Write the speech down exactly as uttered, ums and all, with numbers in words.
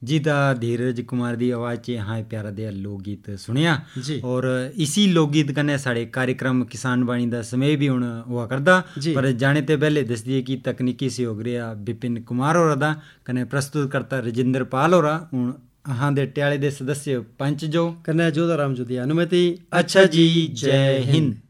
जीता धीरज कुमार दी आवाज़ च हाँ प्यारा देआ लोकगीत सुनिया जी। और इसी लोकगीत कन्नै साढ़े कार्यक्रम किसान बाणी दा समय भी हुण हुआ करदा, पर जाने ते पहले दस दिए कि तकनीकी सहयोग रेहा विपिन कुमार होरा दा, कन्नै प्रस्तुत करता रजिंदर पाल होरा। हुण अहां दे ट्याले दे सदस्य पंच जो कन्नै जोधा राम जो दी अनुमति। अच्छा जी, जय हिंद।